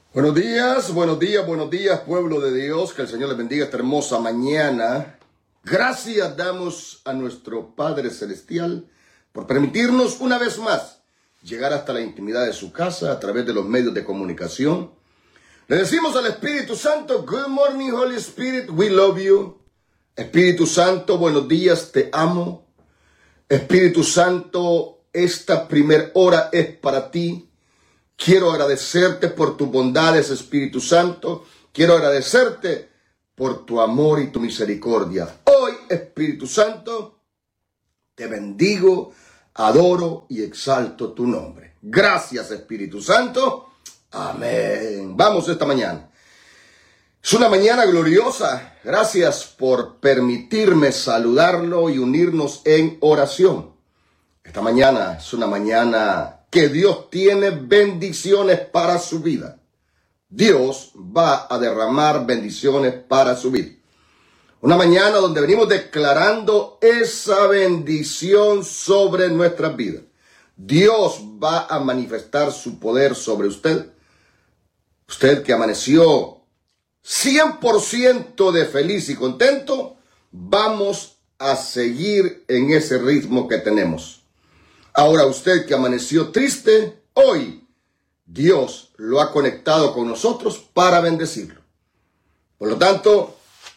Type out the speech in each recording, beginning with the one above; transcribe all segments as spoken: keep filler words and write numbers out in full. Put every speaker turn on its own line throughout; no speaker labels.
Buenos días, buenos días, buenos días, pueblo de Dios. Que el Señor les bendiga esta hermosa mañana. Gracias damos a nuestro Padre Celestial por permitirnos una vez más llegar hasta la intimidad de su casa a través de los medios de comunicación. Le decimos al Espíritu Santo, Good morning, Holy Spirit, we love you. Espíritu Santo, buenos días, te amo. Espíritu Santo, esta primer hora es para ti. Quiero agradecerte por tus bondades, Espíritu Santo. Quiero agradecerte por tu amor y tu misericordia. Hoy, Espíritu Santo, te bendigo, adoro y exalto tu nombre. Gracias, Espíritu Santo. Amén. Vamos esta mañana. Es una mañana gloriosa. Gracias por permitirme saludarlo y unirnos en oración. Esta mañana es una mañana que Dios tiene bendiciones para su vida. Dios va a derramar bendiciones para su vida. Una mañana donde venimos declarando esa bendición sobre nuestras vidas. Dios va a manifestar su poder sobre usted. Usted que amaneció cien por ciento de feliz y contento, vamos a seguir en ese ritmo que tenemos. Ahora usted que amaneció triste, hoy Dios lo ha conectado con nosotros para bendecirlo. Por lo tanto,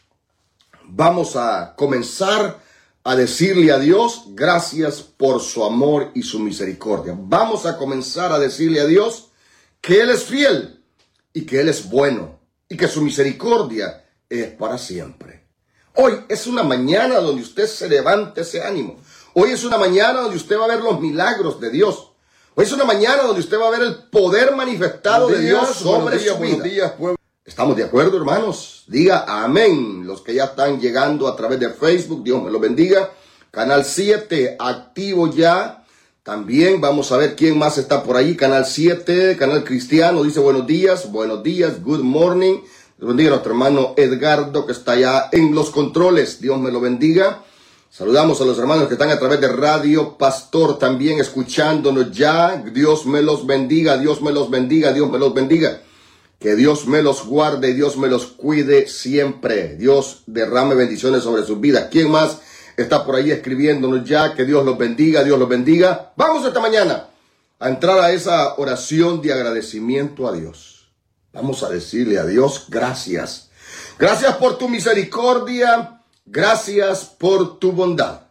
vamos a comenzar a decirle a Dios gracias por su amor y su misericordia. Vamos a comenzar a decirle a Dios que Él es fiel y que Él es bueno y que su misericordia es para siempre. Hoy es una mañana donde usted se levante ese ánimo. Hoy es una mañana donde usted va a ver los milagros de Dios. Hoy es una mañana donde usted va a ver el poder manifestado de Dios sobre su vida. ¿Estamos de acuerdo, hermanos? Diga amén. Los que ya están llegando a través de Facebook, Dios me los bendiga. Canal siete, activo ya. También vamos a ver quién más está por ahí. Canal siete, Canal Cristiano, dice buenos días, buenos días, good morning. Dios bendiga a nuestro hermano Edgardo que está allá en los controles. Dios me lo bendiga. Saludamos a los hermanos que están a través de Radio Pastor también escuchándonos ya. Dios me los bendiga, Dios me los bendiga, Dios me los bendiga. Que Dios me los guarde, Dios me los cuide siempre. Dios derrame bendiciones sobre sus vidas. ¿Quién más está por ahí escribiéndonos ya? Que Dios los bendiga, Dios los bendiga. Vamos esta mañana a entrar a esa oración de agradecimiento a Dios. Vamos a decirle a Dios gracias. Gracias por tu misericordia. Gracias por tu bondad.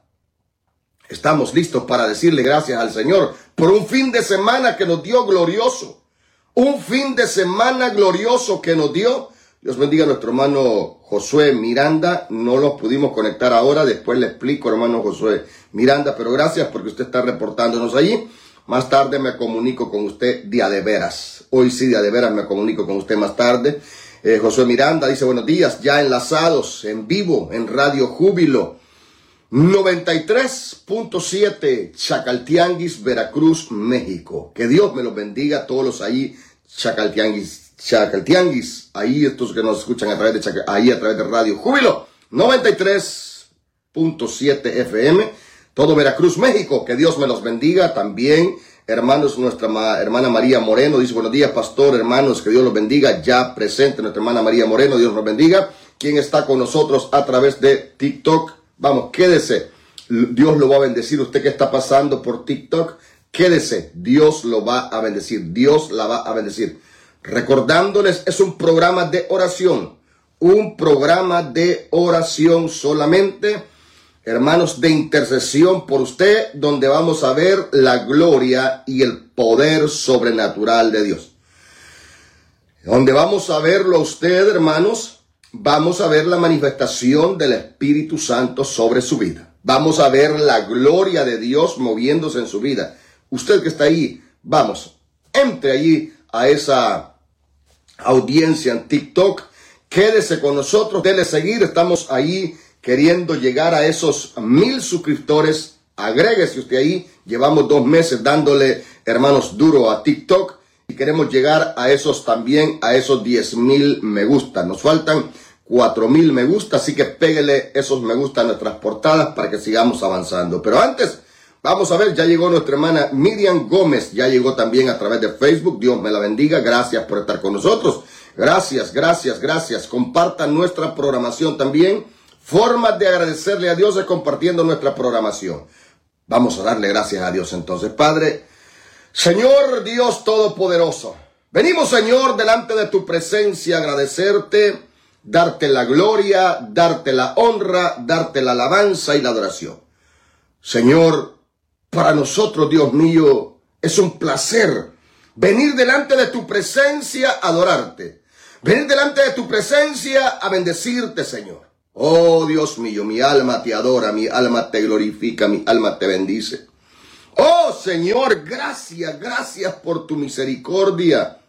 Estamos listos para decirle gracias al Señor por un fin de semana que nos dio glorioso. Un fin de semana glorioso que nos dio. Dios bendiga a nuestro hermano Josué Miranda. No los pudimos conectar ahora. Después le explico, hermano Josué Miranda. Pero gracias porque usted está reportándonos allí. Más tarde me comunico con usted día de veras. Hoy sí, día de veras me comunico con usted más tarde. Eh, Josué Miranda dice buenos días, ya enlazados en vivo en Radio Júbilo noventa y tres punto siete Chacaltianguis, Veracruz, México. Que Dios me los bendiga a todos los ahí Chacaltianguis, Chacaltianguis, ahí estos que nos escuchan a través de Chacal, ahí a través de Radio Júbilo noventa y tres punto siete F M, todo Veracruz, México. Que Dios me los bendiga también. Hermanos, nuestra ma hermana María Moreno dice, buenos días, pastor, hermanos, que Dios los bendiga. Ya presente nuestra hermana María Moreno, Dios los bendiga. Quien está con nosotros a través de TikTok, vamos, quédese. Dios lo va a bendecir. Usted que está pasando por TikTok, quédese. Dios lo va a bendecir. Dios la va a bendecir. Recordándoles, es un programa de oración. Un programa de oración solamente. Hermanos, de intercesión por usted, donde vamos a ver la gloria y el poder sobrenatural de Dios. Donde vamos a verlo a usted, hermanos, vamos a ver la manifestación del Espíritu Santo sobre su vida. Vamos a ver la gloria de Dios moviéndose en su vida. Usted que está ahí, vamos, entre allí a esa audiencia en TikTok, quédese con nosotros, dele seguir, estamos ahí queriendo llegar a esos mil suscriptores. Agréguese usted ahí. Llevamos dos meses dándole, hermanos, duro a TikTok. Y queremos llegar a esos también, a esos diez mil me gusta. Nos faltan cuatro mil me gusta. Así que pégale esos me gusta a nuestras portadas para que sigamos avanzando. Pero antes, Vamos a ver, ya llegó nuestra hermana Miriam Gómez, ya llegó también a través de Facebook. Dios me la bendiga, gracias por estar con nosotros. Gracias, gracias, gracias. Compartan nuestra programación también. Formas de agradecerle a Dios es compartiendo nuestra programación. Vamos a darle gracias a Dios entonces. Padre, Señor Dios Todopoderoso, venimos, Señor, delante de tu presencia, agradecerte, darte la gloria, darte la honra, darte la alabanza y la adoración. Señor, para nosotros, Dios mío, es un placer venir delante de tu presencia a adorarte. Venir delante de tu presencia a bendecirte, Señor. Oh, Dios mío, mi alma te adora, mi alma te glorifica, mi alma te bendice. Oh, Señor, gracias, gracias por tu misericordia.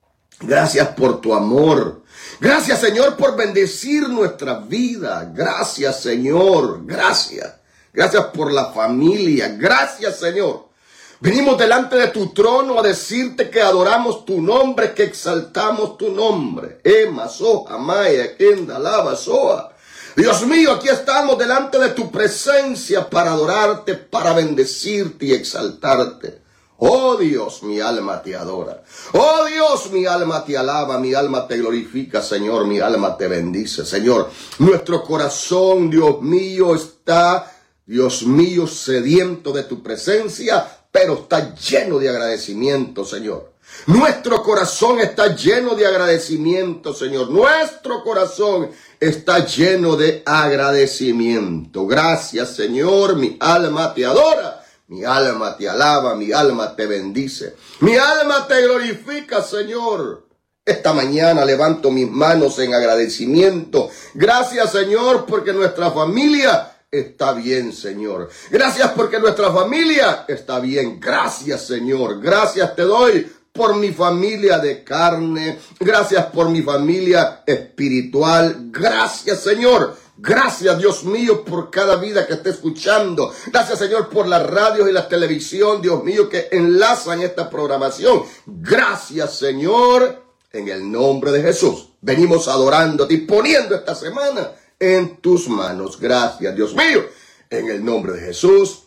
Gracias por tu amor. Gracias, Señor, por bendecir nuestra vida. Gracias, Señor, gracias. Gracias por la familia. Gracias, Señor. Venimos delante de tu trono a decirte que adoramos tu nombre, que exaltamos tu nombre. Ema, soja, maya, kenda, lava, soa. Dios mío, aquí estamos delante de tu presencia para adorarte, para bendecirte y exaltarte. Oh Dios, mi alma te adora. Oh Dios, mi alma te alaba, mi alma te glorifica, Señor, mi alma te bendice, Señor. Nuestro corazón, Dios mío, está... Dios mío, sediento de tu presencia, pero está lleno de agradecimiento, Señor. Nuestro corazón está lleno de agradecimiento, Señor. Nuestro corazón está lleno de agradecimiento. Gracias, Señor. Mi alma te adora. Mi alma te alaba. Mi alma te bendice. Mi alma te glorifica, Señor. Esta mañana levanto mis manos en agradecimiento. Gracias, Señor, porque nuestra familia está bien, Señor. Gracias porque nuestra familia está bien. Gracias, Señor. Gracias te doy por mi familia de carne. Gracias por mi familia espiritual. Gracias, Señor. Gracias, Dios mío, por cada vida que esté escuchando. Gracias, Señor, por las radios y la televisión, Dios mío, que enlazan esta programación. Gracias, Señor, en el nombre de Jesús. Venimos adorándote y poniendo esta semana en tus manos. Gracias, Dios mío, en el nombre de Jesús.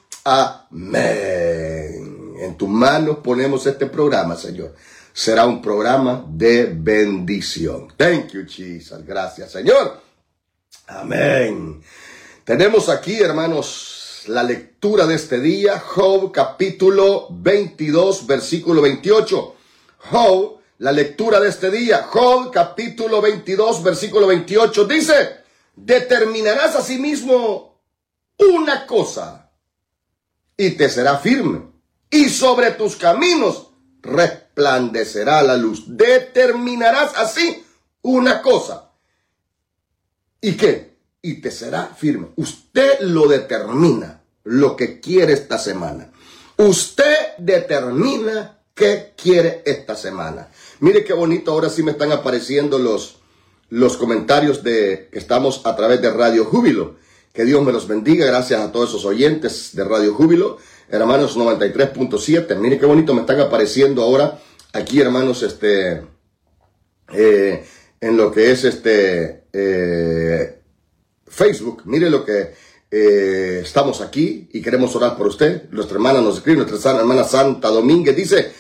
Amén. En tus manos ponemos este programa, Señor. Será un programa de bendición. Thank you, Jesus. Gracias, Señor. Amén. Tenemos aquí, hermanos, la lectura de este día. Job, capítulo veintidós, versículo veintiocho. Job, la lectura de este día. Job, capítulo veintidós, versículo veintiocho. Dice: determinarás a sí mismo una cosa y te será firme, y sobre tus caminos resplandecerá la luz. Determinarás así una cosa. ¿Y qué? Y te será firme. Usted lo determina, lo que quiere esta semana. Usted determina qué quiere esta semana. Mire qué bonito, ahora sí me están apareciendo los los comentarios de que estamos a través de Radio Júbilo. Que Dios me los bendiga. Gracias a todos esos oyentes de Radio Júbilo. Hermanos noventa y tres punto siete. Miren qué bonito me están apareciendo ahora aquí, hermanos, este eh, en lo que es este eh, Facebook. Mire lo que eh, estamos aquí y queremos orar por usted. Nuestra hermana nos escribe, nuestra hermana Santa Domínguez dice: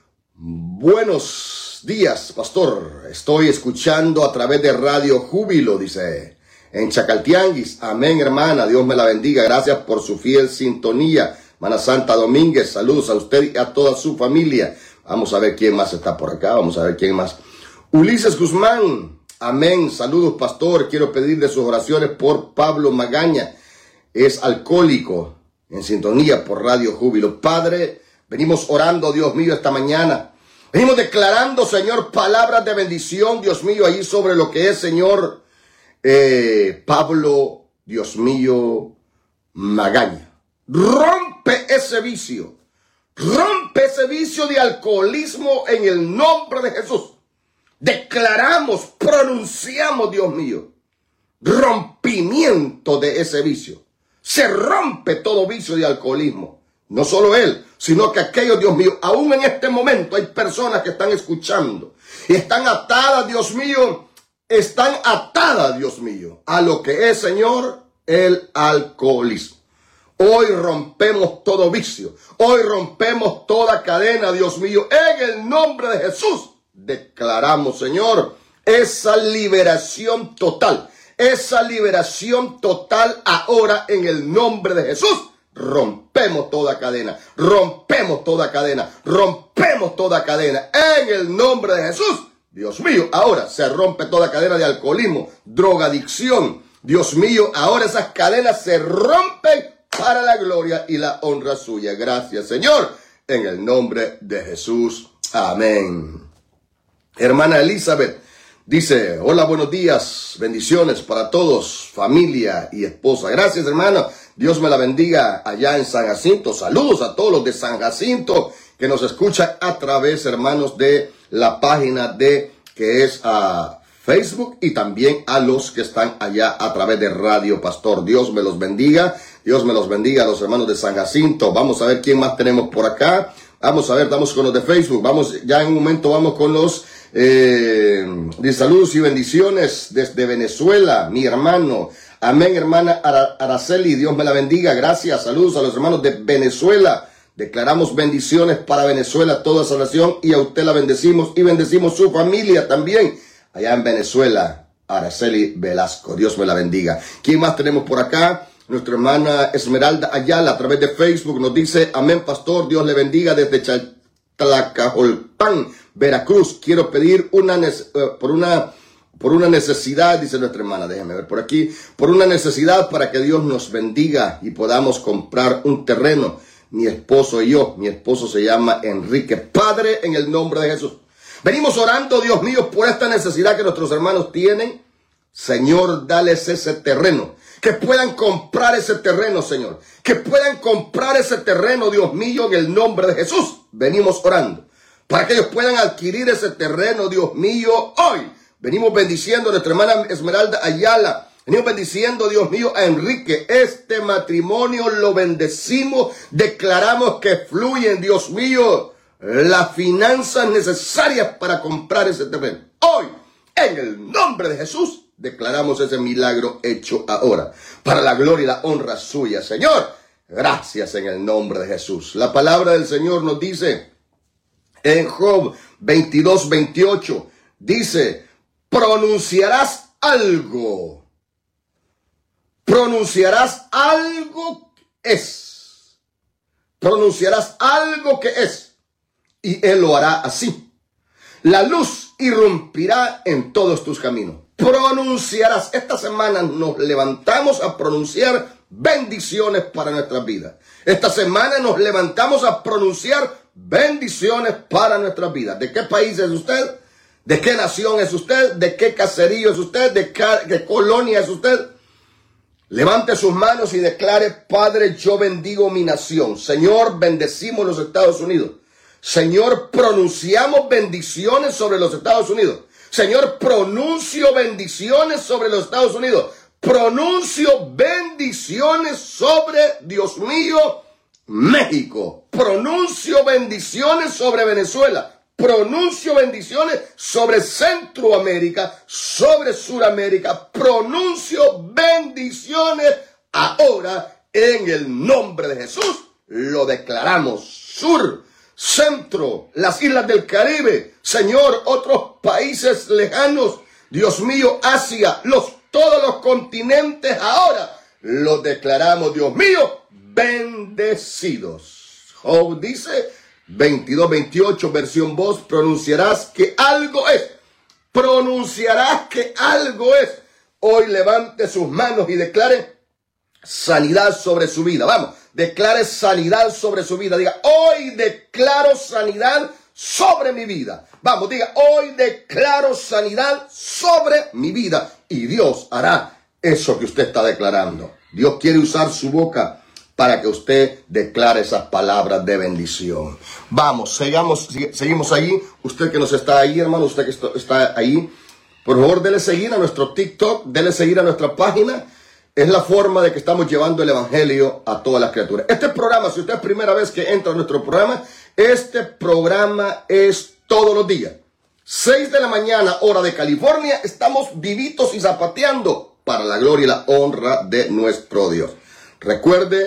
buenos días, pastor. Estoy escuchando a través de Radio Júbilo, dice, en Chacaltianguis. Amén, hermana. Dios me la bendiga. Gracias por su fiel sintonía. Hermana Santa Domínguez, saludos a usted y a toda su familia. Vamos a ver quién más está por acá. Vamos a ver quién más. Ulises Guzmán. Amén. Saludos, pastor. Quiero pedirle sus oraciones por Pablo Magaña. Es alcohólico, en sintonía por Radio Júbilo. Padre, venimos orando, Dios mío, esta mañana. Venimos declarando, Señor, palabras de bendición, Dios mío, ahí sobre lo que es, Señor, eh, Pablo, Dios mío, Magaña. Rompe ese vicio. Rompe ese vicio de alcoholismo en el nombre de Jesús. Declaramos, pronunciamos, Dios mío, rompimiento de ese vicio. Se rompe todo vicio de alcoholismo. No solo él, sino que aquellos, Dios mío, aún en este momento hay personas que están escuchando y están atadas, Dios mío, están atadas, Dios mío, a lo que es, Señor, el alcoholismo. Hoy rompemos todo vicio. Hoy rompemos toda cadena, Dios mío. En el nombre de Jesús declaramos, Señor, esa liberación total. Esa liberación total ahora en el nombre de Jesús. Rompemos toda cadena. Rompemos toda cadena. Rompemos toda cadena. En el nombre de Jesús. Dios mío, ahora se rompe toda cadena de alcoholismo, drogadicción. Dios mío, ahora esas cadenas se rompen para la gloria y la honra suya. Gracias, Señor, en el nombre de Jesús. Amén. Hermana Elizabeth dice, hola, buenos días, bendiciones para todos, familia y esposa. Gracias, hermana. Dios me la bendiga allá en San Jacinto. Saludos a todos los de San Jacinto que nos escuchan a través, hermanos, de la página de que es a uh, Facebook, y también a los que están allá a través de Radio Pastor. Dios me los bendiga. Dios me los bendiga a los hermanos de San Jacinto. Vamos a ver quién más tenemos por acá. Vamos a ver, vamos con los de Facebook. Vamos, ya en un momento vamos con los eh, de saludos y bendiciones desde Venezuela, mi hermano. Amén, hermana Ara Araceli. Dios me la bendiga. Gracias. Saludos a los hermanos de Venezuela. Declaramos bendiciones para Venezuela, toda esa nación, y a usted la bendecimos y bendecimos su familia también. Allá en Venezuela, Araceli Velasco. Dios me la bendiga. ¿Quién más tenemos por acá? Nuestra hermana Esmeralda Ayala a través de Facebook nos dice, amén, pastor, Dios le bendiga desde Chaltacajolpan, Veracruz. Quiero pedir una, uh, por una por una necesidad, dice nuestra hermana, déjeme ver por aquí, por una necesidad para que Dios nos bendiga y podamos comprar un terreno. Mi esposo y yo, mi esposo se llama Enrique. Padre, en el nombre de Jesús, venimos orando, Dios mío, por esta necesidad que nuestros hermanos tienen. Señor, dales ese terreno. Que puedan comprar ese terreno, Señor. Que puedan comprar ese terreno, Dios mío, en el nombre de Jesús. Venimos orando para que ellos puedan adquirir ese terreno, Dios mío, hoy. Venimos bendiciendo a nuestra hermana Esmeralda Ayala. Venimos bendiciendo, Dios mío, a Enrique. Este matrimonio lo bendecimos. Declaramos que fluyen, Dios mío, las finanzas necesarias para comprar ese terreno. Hoy, en el nombre de Jesús, declaramos ese milagro hecho ahora, para la gloria y la honra suya, Señor. Gracias en el nombre de Jesús. La palabra del Señor nos dice en Job veintidós, veintiocho, dice, pronunciarás algo, pronunciarás algo que es, pronunciarás algo que es, y Él lo hará así. La luz irrumpirá en todos tus caminos. Pronunciarás. Esta semana nos levantamos a pronunciar bendiciones para nuestras vidas. Esta semana nos levantamos a pronunciar bendiciones para nuestras vidas. ¿De qué país es usted? ¿De qué nación es usted? ¿De qué caserío es usted? ¿De qué, qué colonia es usted? Levante sus manos y declare, Padre, yo bendigo mi nación. Señor, bendecimos los Estados Unidos. Señor, pronunciamos bendiciones sobre los Estados Unidos. Señor, pronuncio bendiciones sobre los Estados Unidos. Pronuncio bendiciones sobre, Dios mío, México. Pronuncio bendiciones sobre Venezuela. Pronuncio bendiciones sobre Centroamérica, sobre Suramérica. Pronuncio bendiciones ahora en el nombre de Jesús. Lo declaramos. Sur, Centro, las islas del Caribe, Señor, otros países lejanos, Dios mío, Asia, los, todos los continentes ahora, los declaramos, Dios mío, bendecidos. Job dice, veintidós, veintiocho, versión voz, pronunciarás que algo es, pronunciarás que algo es. Hoy levante sus manos y declare sanidad sobre su vida. Vamos. Declare sanidad sobre su vida. Diga, hoy declaro sanidad sobre mi vida. Vamos, diga, hoy declaro sanidad sobre mi vida. Y Dios hará eso que usted está declarando. Dios quiere usar su boca para que usted declare esas palabras de bendición. Vamos, sigamos, seguimos ahí. Usted que nos está ahí, hermano, usted que está ahí, por favor, dele seguir a nuestro TikTok, dele seguir a nuestra página. Es la forma de que estamos llevando el evangelio a todas las criaturas. Este programa, si usted es primera vez que entra a nuestro programa, este programa es todos los días. seis de la mañana, hora de California, estamos vivitos y zapateando para la gloria y la honra de nuestro Dios. Recuerde,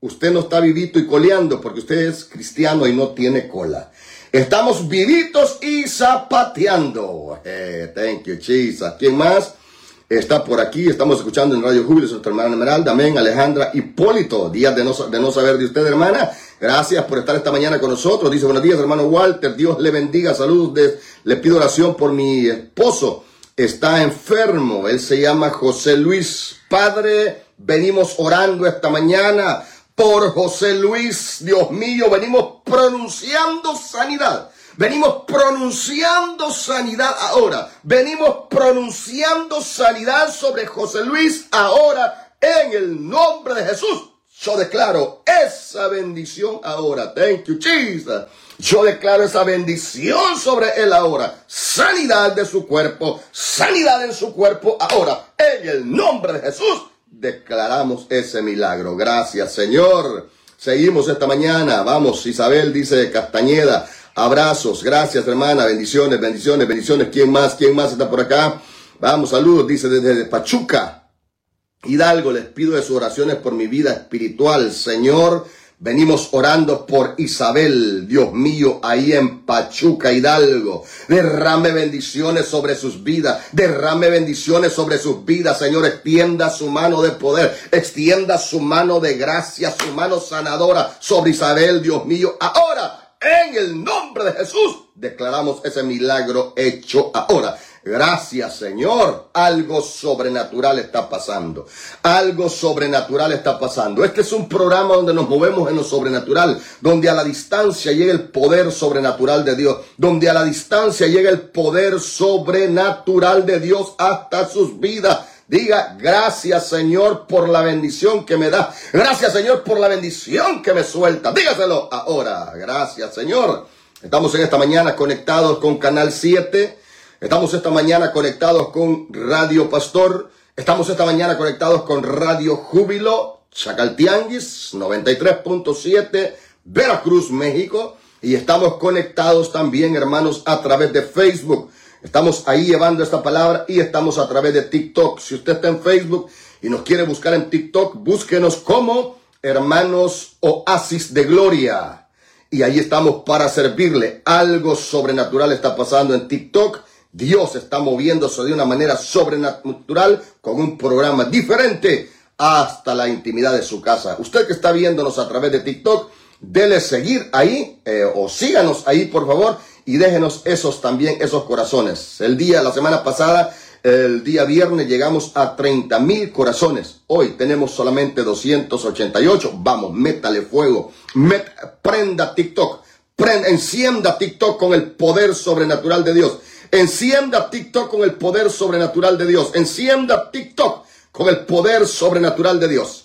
Usted no está vivito y coleando porque usted es cristiano y no tiene cola. Estamos vivitos y zapateando. Eh, thank you, Jesus. ¿Quién más está por aquí? Estamos escuchando en Radio Júbilo, nuestra hermana Esmeralda, amén, Alejandra Hipólito. Días de no, de no saber de usted, hermana. Gracias por estar esta mañana con nosotros. Dice, buenos días, hermano Walter. Dios le bendiga. Saludos. De, le pido oración por mi esposo. Está enfermo. Él se llama José Luis. Padre, venimos orando esta mañana por José Luis. Dios mío, venimos pronunciando sanidad. Venimos pronunciando sanidad ahora. Venimos pronunciando sanidad sobre José Luis ahora en el nombre de Jesús. Yo declaro esa bendición ahora. Thank you, Jesus. Yo declaro esa bendición sobre él ahora. Sanidad de su cuerpo. Sanidad en su cuerpo ahora. En el nombre de Jesús declaramos ese milagro. Gracias, Señor. Seguimos esta mañana. Vamos, Isabel dice Castañeda. Abrazos. Gracias, hermana. Bendiciones, bendiciones, bendiciones. ¿Quién más? ¿Quién más está por acá? Vamos, saludos. Dice desde Pachuca. Hidalgo, les pido de sus oraciones por mi vida espiritual, Señor. Venimos orando por Isabel, Dios mío, ahí en Pachuca, Hidalgo. Derrame bendiciones sobre sus vidas. Derrame bendiciones sobre sus vidas, Señor. Extienda su mano de poder. Extienda su mano de gracia, su mano sanadora sobre Isabel, Dios mío. Ahora, en el nombre de Jesús, declaramos ese milagro hecho ahora. Gracias, Señor. Algo sobrenatural está pasando. Algo sobrenatural está pasando. Este es un programa donde nos movemos en lo sobrenatural, donde a la distancia llega el poder sobrenatural de Dios, donde a la distancia llega el poder sobrenatural de Dios hasta sus vidas. Diga, gracias, Señor, por la bendición que me da. Gracias, Señor, por la bendición que me suelta. Dígaselo ahora. Gracias, Señor. Estamos en esta mañana conectados con Canal siete. Estamos esta mañana conectados con Radio Pastor. Estamos esta mañana conectados con Radio Júbilo, Chacaltianguis, noventa y tres punto siete, Veracruz, México. Y estamos conectados también, hermanos, a través de Facebook. Estamos ahí llevando esta palabra y estamos a través de TikTok. Si usted está en Facebook y nos quiere buscar en TikTok, búsquenos como Hermanos Oasis de Gloria. Y ahí estamos para servirle. Algo sobrenatural está pasando en TikTok. Dios está moviéndose de una manera sobrenatural con un programa diferente hasta la intimidad de su casa. Usted que está viéndonos a través de TikTok, dele seguir ahí eh, o síganos ahí, por favor, y déjenos esos también, esos corazones. El día, la semana pasada, el día viernes, llegamos a treinta mil corazones. Hoy tenemos solamente doscientos ochenta y ocho. Vamos, métale fuego. Met, prenda TikTok. Prenda, encienda TikTok con el poder sobrenatural de Dios. Encienda TikTok con el poder sobrenatural de Dios. Encienda TikTok con el poder sobrenatural de Dios.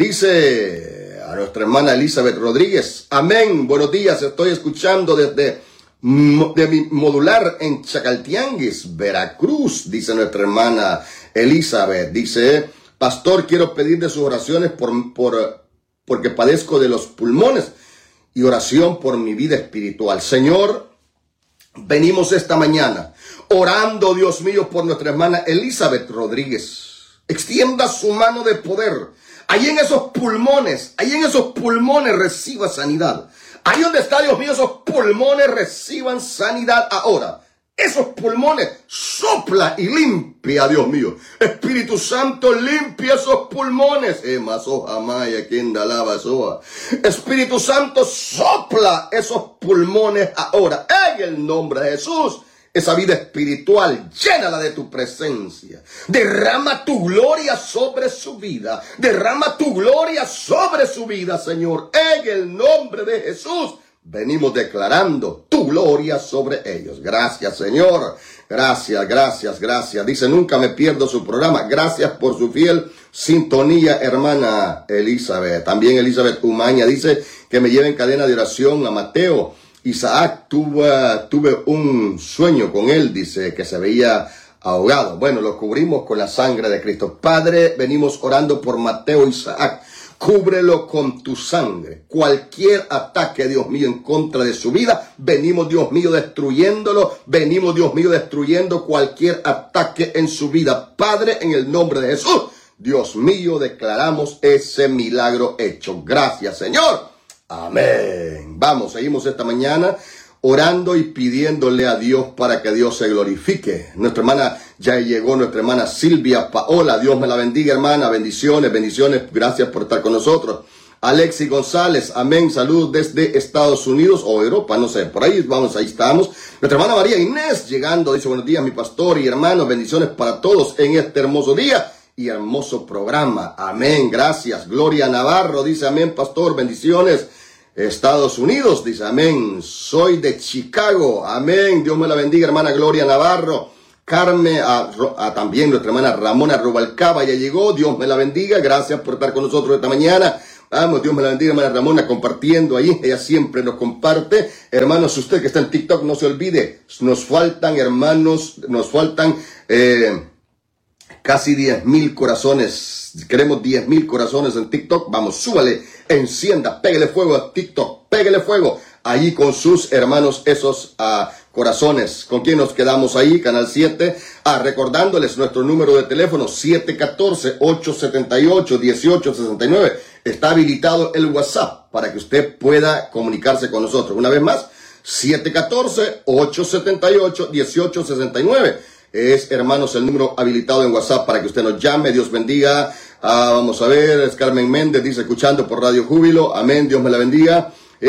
Dice a nuestra hermana Elizabeth Rodríguez. Amén. Buenos días. Estoy escuchando desde de mi modular en Chacaltianguis, Veracruz. Dice nuestra hermana Elizabeth. Dice, pastor, quiero pedir de sus oraciones por, por, porque padezco de los pulmones y oración por mi vida espiritual. Señor, venimos esta mañana orando, Dios mío, por nuestra hermana Elizabeth Rodríguez. Extienda su mano de poder. Ahí en esos pulmones, ahí en esos pulmones reciba sanidad. Ahí donde está, Dios mío, esos pulmones reciban sanidad ahora. Esos pulmones, sopla y limpia, Dios mío. Espíritu Santo, limpia esos pulmones. Espíritu Santo, sopla esos pulmones ahora. En el nombre de Jesús. Esa vida espiritual, llénala de tu presencia. Derrama tu gloria sobre su vida. Derrama tu gloria sobre su vida, Señor. En el nombre de Jesús, venimos declarando tu gloria sobre ellos. Gracias, Señor. Gracias, gracias, gracias. Dice, nunca me pierdo su programa. Gracias por su fiel sintonía, hermana Elizabeth. También Elizabeth Umaña dice que me lleve en cadena de oración a Mateo. Isaac, tuve, tuve un sueño con él, dice, que se veía ahogado. Bueno, lo cubrimos con la sangre de Cristo. Padre, venimos orando por Mateo Isaac. Cúbrelo con tu sangre. Cualquier ataque, Dios mío, en contra de su vida, venimos, Dios mío, destruyéndolo. Venimos, Dios mío, destruyendo cualquier ataque en su vida. Padre, en el nombre de Jesús, Dios mío, declaramos ese milagro hecho. Gracias, Señor. Amén. Vamos, seguimos esta mañana orando y pidiéndole a Dios para que Dios se glorifique. Nuestra hermana ya llegó, nuestra hermana Silvia Paola. Dios me la bendiga, hermana. Bendiciones, bendiciones. Gracias por estar con nosotros. Alexi González, amén. Salud desde Estados Unidos o Europa, no sé. Por ahí vamos, ahí estamos. Nuestra hermana María Inés llegando. Dice, buenos días, mi pastor y hermanos. Bendiciones para todos en este hermoso día y hermoso programa. Amén. Gracias. Gloria Navarro dice, amén, pastor. Bendiciones. Estados Unidos, dice, amén. Soy de Chicago, amén. Dios me la bendiga, hermana Gloria Navarro. Carmen, a, a, también nuestra hermana Ramona Rubalcaba ya llegó. Dios me la bendiga. Gracias por estar con nosotros esta mañana. Vamos, Dios me la bendiga, hermana Ramona, compartiendo ahí. Ella siempre nos comparte. Hermanos, usted que está en TikTok, no se olvide. Nos faltan, hermanos, nos faltan eh, casi diez mil corazones. Queremos diez mil corazones en TikTok. Vamos, súbale, encienda, pégale fuego a TikTok, pégale fuego ahí con sus hermanos esos uh, corazones. ¿Con quién nos quedamos ahí? Canal siete. Ah, recordándoles nuestro número de teléfono siete uno cuatro, ocho siete ocho, uno ocho seis nueve. Está habilitado el WhatsApp para que usted pueda comunicarse con nosotros. Una vez más, siete uno cuatro, ocho siete ocho, uno ocho seis nueve. Es, hermanos, el número habilitado en WhatsApp para que usted nos llame. Dios bendiga. Ah, vamos a ver, es Carmen Méndez, dice, escuchando por Radio Júbilo. Amén, Dios me la bendiga.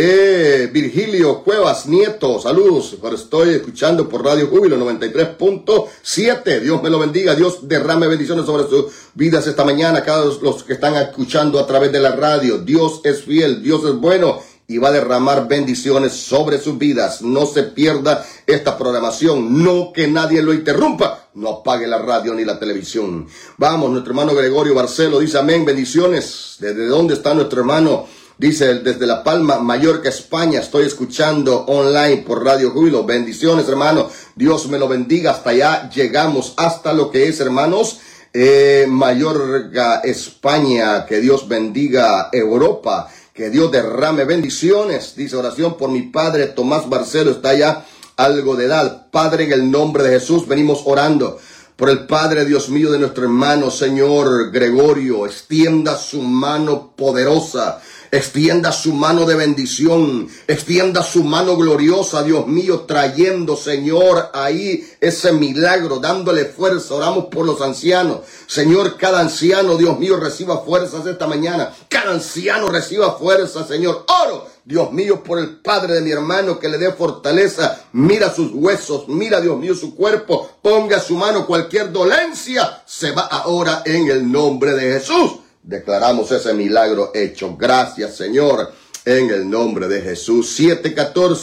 Eh, Virgilio Cuevas Nieto, saludos. Estoy escuchando por Radio Júbilo noventa y tres punto siete. Dios me lo bendiga. Dios derrame bendiciones sobre sus vidas esta mañana. Cada los, los que están escuchando a través de la radio. Dios es fiel, Dios es bueno y va a derramar bendiciones sobre sus vidas. No se pierda esta programación. No que nadie lo interrumpa. No apague la radio ni la televisión. Vamos, nuestro hermano Gregorio Barcelo dice, amén, bendiciones. ¿Desde dónde está nuestro hermano? Dice, desde La Palma, Mallorca, España. Estoy escuchando online por Radio Júbilo. Bendiciones, hermano. Dios me lo bendiga. Hasta allá llegamos. Hasta lo que es, hermanos, eh, Mallorca, España. Que Dios bendiga Europa. Que Dios derrame bendiciones. Dice, oración por mi padre Tomás Barcelo. Está allá algo de edad. Padre, en el nombre de Jesús, venimos orando por el Padre, Dios mío, de nuestro hermano, Señor Gregorio. Extienda su mano poderosa. Extienda su mano de bendición, extienda su mano gloriosa, Dios mío, trayendo, Señor, ahí ese milagro, dándole fuerza. Oramos por los ancianos. Señor, cada anciano, Dios mío, reciba fuerzas esta mañana. Cada anciano reciba fuerza, Señor. Oro, Dios mío, por el padre de mi hermano, que le dé fortaleza. Mira sus huesos, mira, Dios mío, su cuerpo. Ponga su mano, cualquier dolencia se va ahora en el nombre de Jesús. Declaramos ese milagro hecho. Gracias, Señor, en el nombre de Jesús. siete uno cuatro,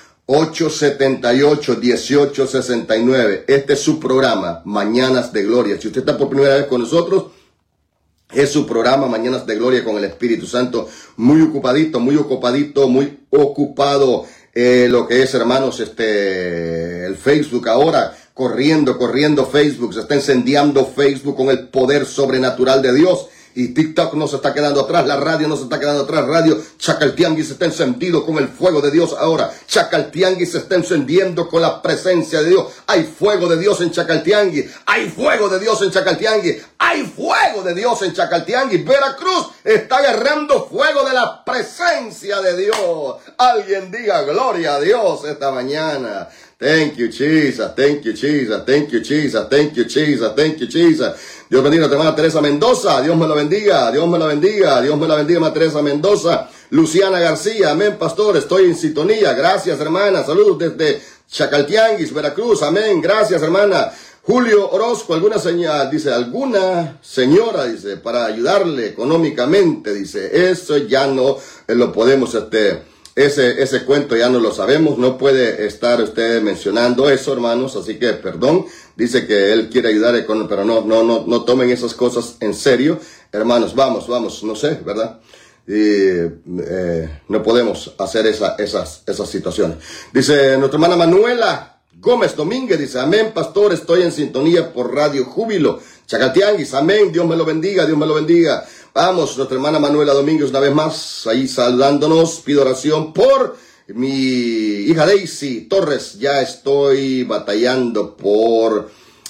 ocho siete ocho, uno ocho seis nueve. Este es su programa, Mañanas de Gloria. Si usted está por primera vez con nosotros, es su programa, Mañanas de Gloria con el Espíritu Santo. Muy ocupadito, muy ocupadito, muy ocupado. Eh, lo que es, hermanos, este, el Facebook ahora. Corriendo, corriendo Facebook. Se está encendiendo Facebook con el poder sobrenatural de Dios. Y TikTok no se está quedando atrás, la radio no se está quedando atrás, radio Chacaltianguis está encendido con el fuego de Dios ahora. Chacaltianguis se está encendiendo con la presencia de Dios. Hay fuego de Dios en Chacaltianguis, hay fuego de Dios en Chacaltianguis, hay fuego de Dios en Chacaltianguis. Veracruz está agarrando fuego de la presencia de Dios. Alguien diga gloria a Dios esta mañana. Thank you, Jesus. Thank you, Jesus. Thank you, Jesus. Thank you, Jesus. Thank you, Jesus. Dios bendiga a nuestra hermana Teresa Mendoza. Dios me la bendiga. Dios me la bendiga. Dios me la bendiga, hermana Teresa Mendoza. Luciana García. Amén, pastor. Estoy en sintonía. Gracias, hermana. Saludos desde Chacaltianguis, Veracruz. Amén. Gracias, hermana. Julio Orozco, alguna señal, dice, alguna señora, dice, para ayudarle económicamente, dice, eso ya no eh, lo podemos, este, ese, ese cuento ya no lo sabemos, no puede estar usted mencionando eso, hermanos, así que perdón, dice que él quiere ayudar, pero no, no, no, no tomen esas cosas en serio, hermanos, vamos, vamos, no sé, ¿verdad? Y eh, no podemos hacer esa, esas, esas situaciones. Dice nuestra hermana Manuela Gómez Domínguez, dice, amén, pastor, estoy en sintonía por Radio Júbilo, Chacaltianguis, amén, Dios me lo bendiga, Dios me lo bendiga. Vamos, nuestra hermana Manuela Domínguez, una vez más, ahí saludándonos, pido oración por mi hija Daisy Torres, ya estoy batallando por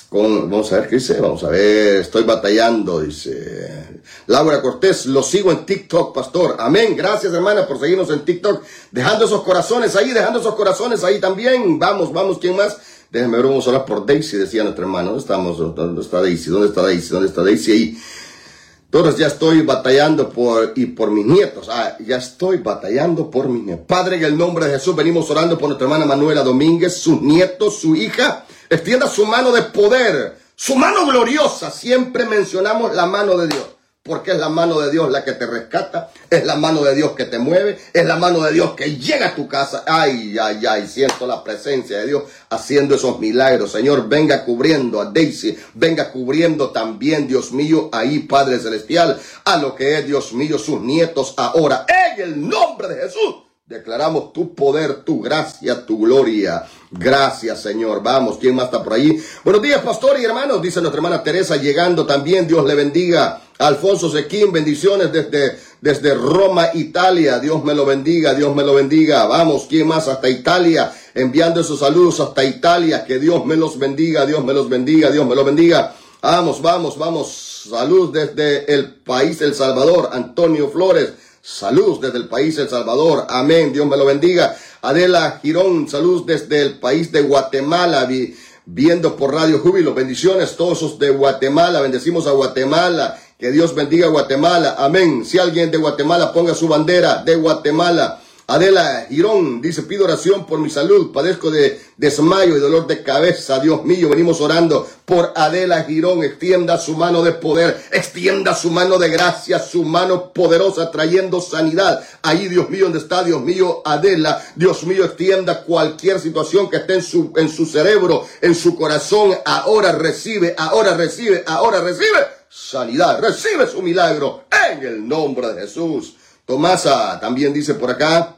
Con, vamos a ver qué dice, vamos a ver, estoy batallando, dice Laura Cortés, lo sigo en TikTok, pastor. Amén, gracias hermana por seguirnos en TikTok, dejando esos corazones ahí, dejando esos corazones ahí también. Vamos, vamos, ¿quién más? Déjenme ver, vamos a hablar por Daisy, decía nuestro hermano. ¿Dónde estamos? ¿Dónde está Daisy? ¿Dónde está Daisy? ¿Dónde está Daisy? Ahí. Entonces ya estoy batallando por, y por mis nietos. Ah, ya estoy batallando por mis nietos. Padre, en el nombre de Jesús, venimos orando por nuestra hermana Manuela Domínguez, sus nietos, su hija. Extienda su mano de poder, su mano gloriosa. Siempre mencionamos la mano de Dios, porque es la mano de Dios la que te rescata, es la mano de Dios que te mueve, es la mano de Dios que llega a tu casa. Ay, ay, ay, siento la presencia de Dios haciendo esos milagros. Señor, venga cubriendo a Daisy, venga cubriendo también, Dios mío, ahí, Padre Celestial, a lo que es, Dios mío, sus nietos ahora. En el nombre de Jesús, declaramos tu poder, tu gracia, tu gloria. Gracias, Señor. Vamos, ¿quién más está por ahí? Buenos días, pastor y hermanos, dice nuestra hermana Teresa, llegando también. Dios le bendiga. Alfonso Sequín, bendiciones desde, desde Roma, Italia. Dios me lo bendiga, Dios me lo bendiga. Vamos, ¿quién más? Hasta Italia, enviando esos saludos hasta Italia. Que Dios me los bendiga, Dios me los bendiga, Dios me los bendiga. Vamos, vamos, vamos. Salud desde el país El Salvador, Antonio Flores. Salud desde el país El Salvador. Amén. Dios me lo bendiga. Adela Girón, salud desde el país de Guatemala, vi, viendo por Radio Júbilo. Bendiciones todos esos de Guatemala. Bendecimos a Guatemala. Que Dios bendiga a Guatemala. Amén. Si alguien de Guatemala, ponga su bandera de Guatemala. Adela Girón dice, pido oración por mi salud, padezco de desmayo y dolor de cabeza. Dios mío, venimos orando por Adela Girón. Extienda su mano de poder, extienda su mano de gracia, su mano poderosa trayendo sanidad. Ahí, Dios mío, donde está, Dios mío, Adela, Dios mío, extienda cualquier situación que esté en su, en su cerebro, en su corazón. Ahora recibe, ahora recibe, ahora recibe sanidad, recibe su milagro en el nombre de Jesús. Tomasa también dice por acá,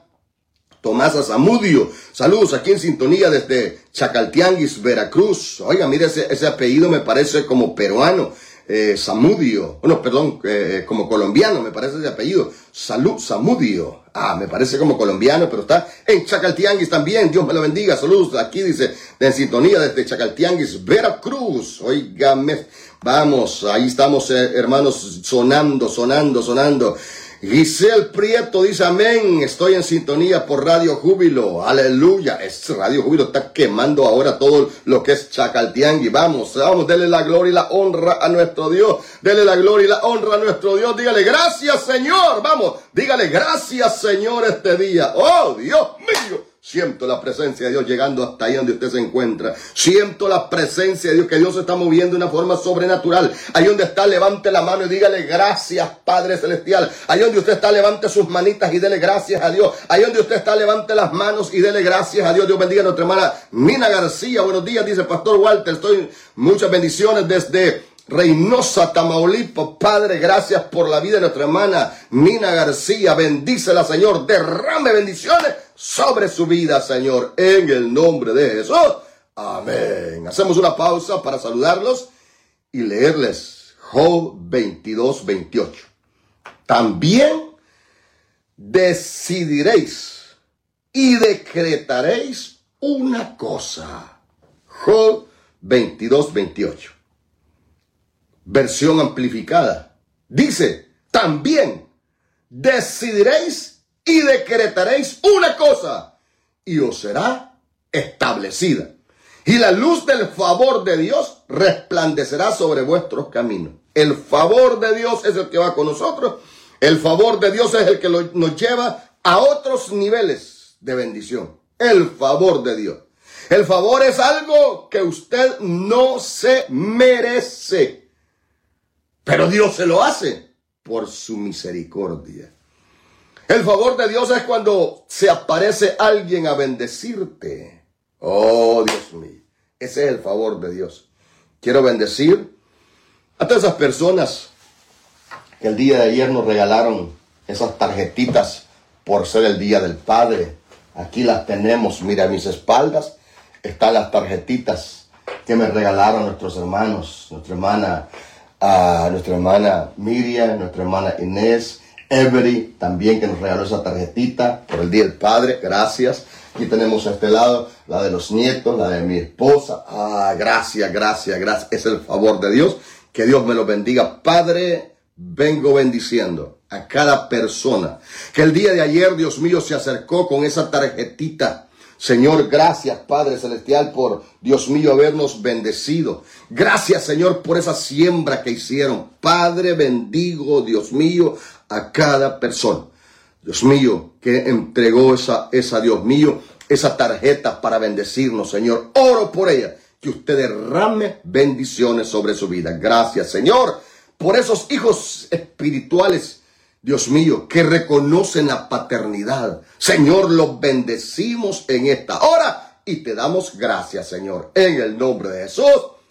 Tomasa Zamudio, saludos aquí en sintonía desde Chacaltianguis, Veracruz. Oiga, mire, ese, ese apellido me parece como peruano, eh, Zamudio, bueno, perdón, eh, como colombiano me parece ese apellido, Salud, Zamudio, ah, me parece como colombiano, pero está en Chacaltianguis también. Dios me lo bendiga, saludos, aquí dice, en sintonía desde Chacaltianguis, Veracruz. Oígame, vamos, ahí estamos, eh, hermanos, sonando, sonando, sonando. Giselle Prieto dice, amén, estoy en sintonía por Radio Júbilo, aleluya. Es Radio Júbilo, está quemando ahora todo lo que es Chacaltiangui. Vamos, vamos, dele la gloria y la honra a nuestro Dios, dele la gloria y la honra a nuestro Dios. Dígale, gracias, Señor, vamos, dígale, gracias, Señor, este día. Oh, Dios mío. Siento la presencia de Dios llegando hasta ahí donde usted se encuentra. Siento la presencia de Dios, que Dios se está moviendo de una forma sobrenatural. Ahí donde está, levante la mano y dígale gracias, Padre Celestial. Ahí donde usted está, levante sus manitas y dele gracias a Dios. Ahí donde usted está, levante las manos y dele gracias a Dios. Dios bendiga a nuestra hermana Mina García. Buenos días, dice Pastor Walter. Estoy muchas bendiciones desde Reynosa, Tamaulipas. Padre, gracias por la vida de nuestra hermana Mina García. Bendícela, Señor. Derrame bendiciones sobre su vida, Señor, en el nombre de Jesús. Amén. Hacemos una pausa para saludarlos y leerles Job veintidós, veintiocho. También decidiréis y decretaréis una cosa. Job veintidós, veintiocho. Versión amplificada. Dice, también decidiréis y decretaréis una cosa, y os será establecida. Y la luz del favor de Dios resplandecerá sobre vuestros caminos. El favor de Dios es el que va con nosotros. El favor de Dios es el que lo, nos lleva a otros niveles de bendición. El favor de Dios. El favor es algo que usted no se merece, pero Dios se lo hace por su misericordia. El favor de Dios es cuando se aparece alguien a bendecirte. Oh, Dios mío. Ese es el favor de Dios. Quiero bendecir a todas esas personas que el día de ayer nos regalaron esas tarjetitas por ser el Día del Padre. Aquí las tenemos. Mira, a mis espaldas están las tarjetitas que me regalaron nuestros hermanos. Nuestra hermana, uh, nuestra hermana Miriam, nuestra hermana Inés, Every también, que nos regaló esa tarjetita por el Día del Padre. Gracias. Aquí tenemos a este lado la de los nietos, la de mi esposa. Ah, gracias, gracias, gracias. Es el favor de Dios. Que Dios me los bendiga. Padre, vengo bendiciendo a cada persona que el día de ayer, Dios mío, se acercó con esa tarjetita. Señor, gracias, Padre Celestial, por, Dios mío, habernos bendecido. Gracias, Señor, por esa siembra que hicieron. Padre, bendigo, Dios mío, a cada persona. Dios mío, que entregó esa, esa, Dios mío, esa tarjeta para bendecirnos, Señor. Oro por ella, que usted derrame bendiciones sobre su vida. Gracias, Señor, por esos hijos espirituales, Dios mío, que reconocen la paternidad. Señor, los bendecimos en esta hora y te damos gracias, Señor, en el nombre de Jesús.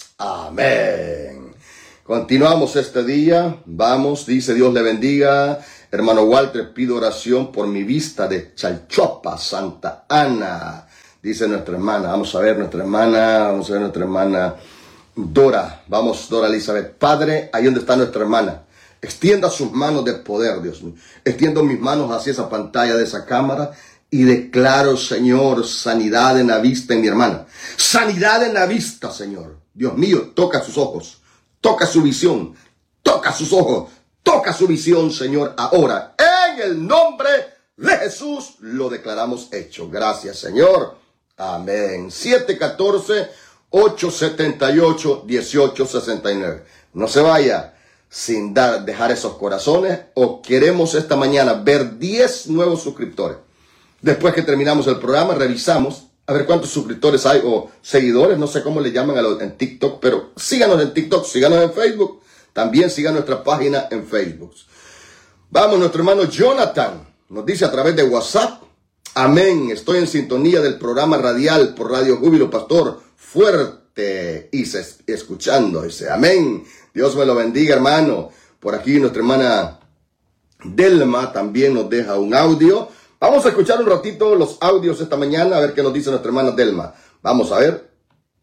Amén. Continuamos este día. Vamos, dice Dios le bendiga. Hermano Walter, pido oración por mi vista de Chalchuapa, Santa Ana. Dice nuestra hermana. Vamos a ver nuestra hermana. Vamos a ver nuestra hermana Dora. Vamos, Dora Elizabeth. Padre, ahí donde está nuestra hermana. Extienda sus manos de poder, Dios mío. Extiendo mis manos hacia esa pantalla de esa cámara y declaro, Señor, sanidad en la vista en mi hermana. Sanidad en la vista, Señor. Dios mío, toca sus ojos. Toca su visión. Toca sus ojos. Toca su visión, Señor, ahora. En el nombre de Jesús lo declaramos hecho. Gracias, Señor. Amén. siete uno cuatro, ocho siete ocho, uno ocho seis nueve. No se vaya sin dar, dejar esos corazones, o queremos esta mañana ver diez nuevos suscriptores. Después que terminamos el programa, revisamos a ver cuántos suscriptores hay o seguidores, no sé cómo le llaman a los en TikTok, pero síganos en TikTok, síganos en Facebook, también sigan nuestra página en Facebook. Vamos, nuestro hermano Jonathan nos dice a través de WhatsApp: amén, estoy en sintonía del programa radial por Radio Júbilo, pastor, fuerte y se, escuchando, dice amén. Dios me lo bendiga, hermano. Por aquí nuestra hermana Delma también nos deja un audio. Vamos a escuchar un ratito los audios esta mañana, a ver qué nos dice nuestra hermana Delma. Vamos a ver.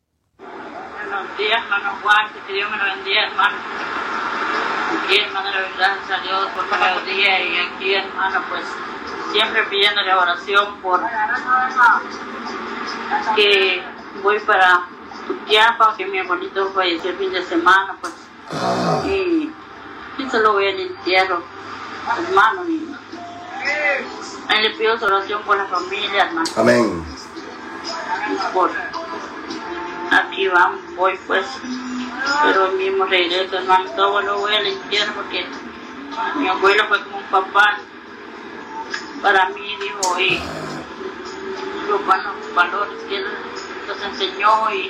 Buenos días, hermano Juan, que Dios me lo bendiga, hermano. Aquí, hermano, le doy gracias a Dios por un nuevo día, y aquí, hermano, pues siempre pidiéndole oración por que voy para Tutiapa, que mi abuelito falleció el fin de semana, pues. Ah. Y, y solo voy al entierro, hermano, y ahí le pido su oración por la familia, hermano.
Amén.
Y por aquí vamos, voy pues, pero el mismo regreso, hermano. Todo lo voy al entierro porque mi abuelo fue como un papá para mí, dijo, y los buenos valores que él nos enseñó, y,